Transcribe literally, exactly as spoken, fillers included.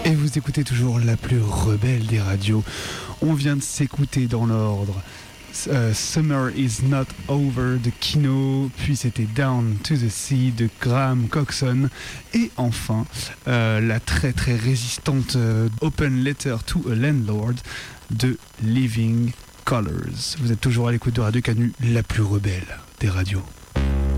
Et vous écoutez toujours la plus rebelle des radios. On vient de s'écouter dans l'ordre uh, Summer is Not Over de Kino, puis c'était Down to the Sea de Graham Coxon, et enfin euh, la très très résistante euh, Open Letter to a Landlord de Living Colors. Vous êtes toujours à l'écoute de Radio Canu, la plus rebelle des radios.